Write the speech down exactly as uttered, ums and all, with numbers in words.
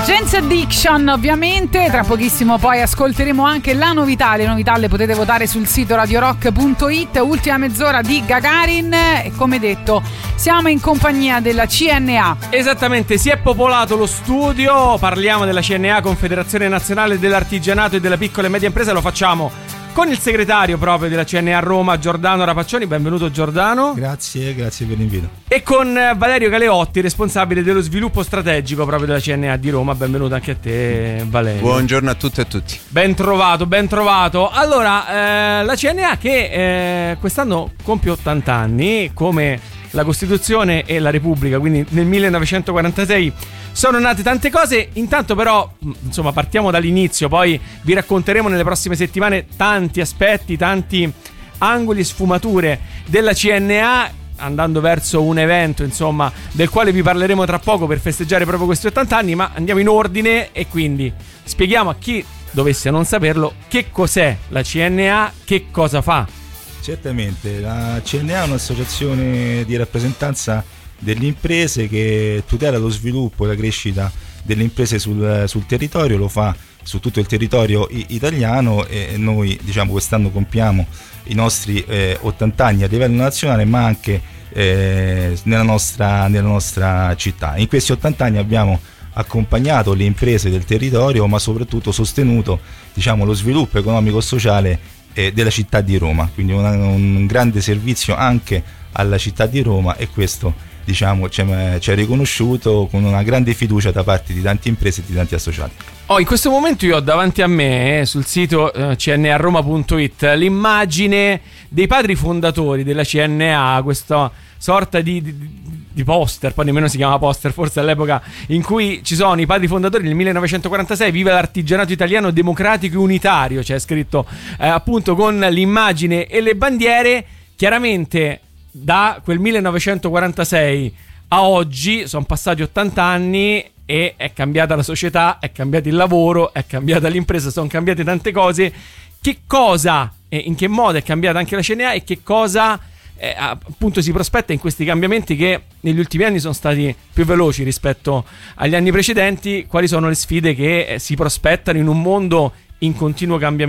Jane's Addiction, ovviamente. Tra pochissimo poi ascolteremo anche la novità. Le novità le potete votare sul sito radio rock punto it. Ultima mezz'ora di Gagarin e, come detto, siamo in compagnia della C N A. Esattamente, si è popolato lo studio. Parliamo della C N A, Confederazione Nazionale dell'Artigianato e della Piccola e Media Impresa. Lo facciamo con il segretario proprio della C N A Roma, Giordano Rapaccioni. Benvenuto Giordano. Grazie, grazie per l'invito. E con Valerio Galeotti, responsabile dello sviluppo strategico proprio della C N A di Roma. Benvenuto anche a te, Valerio. Buongiorno a tutte e a tutti. Ben trovato, ben trovato. Allora, eh, la C N A che eh, quest'anno compie ottanta anni, come la Costituzione e la Repubblica, quindi nel millenovecentoquarantasei sono nate tante cose. Intanto però, insomma, partiamo dall'inizio, poi vi racconteremo nelle prossime settimane tanti aspetti, tanti angoli e sfumature della C N A, andando verso un evento, insomma, del quale vi parleremo tra poco per festeggiare proprio questi ottanta anni. Ma andiamo in ordine e quindi spieghiamo a chi dovesse non saperlo che cos'è la C N A, che cosa fa. Certamente, la C N A è un'associazione di rappresentanza delle imprese che tutela lo sviluppo e la crescita delle imprese sul, sul territorio, lo fa su tutto il territorio italiano, e noi, diciamo, quest'anno compiamo i nostri eh, ottanta anni a livello nazionale, ma anche eh, nella, nostra, nella nostra città. In questi ottanta anni abbiamo accompagnato le imprese del territorio, ma soprattutto sostenuto, diciamo, lo sviluppo economico-sociale eh, della città di Roma, quindi una, un grande servizio anche alla città di Roma, e questo, diciamo, ci è riconosciuto con una grande fiducia da parte di tante imprese e di tanti associati. Oh, in questo momento io ho davanti a me, eh, sul sito eh, c n a roma punto it, l'immagine dei padri fondatori della C N A, questa sorta di, di, di poster, poi nemmeno si chiama poster forse all'epoca, in cui ci sono i padri fondatori nel millenovecentoquarantasei, viva l'artigianato italiano democratico e unitario, c'è scritto eh, appunto con l'immagine e le bandiere. Chiaramente da quel millenovecentoquarantasei a oggi sono passati ottanta anni e è cambiata la società, è cambiato il lavoro, è cambiata l'impresa, sono cambiate tante cose. Che cosa e in che modo è cambiata anche la C N A, e che cosa eh, appunto si prospetta in questi cambiamenti che negli ultimi anni sono stati più veloci rispetto agli anni precedenti? Quali sono le sfide che eh, si prospettano in un mondo in continuo cambiamento?